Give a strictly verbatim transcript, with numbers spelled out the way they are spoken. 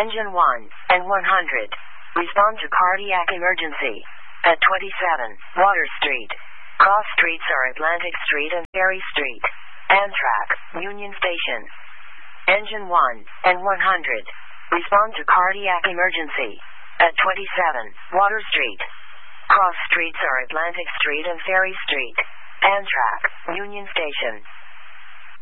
Engine one and one hundred. Respond to cardiac emergency. At twenty-seven, Water Street. Cross streets are Atlantic Street and Ferry Street. Amtrak, Union Station. Engine one and one hundred. Respond to cardiac emergency. At twenty-seven, Water Street. Cross streets are Atlantic Street and Ferry Street. Amtrak, Union Station.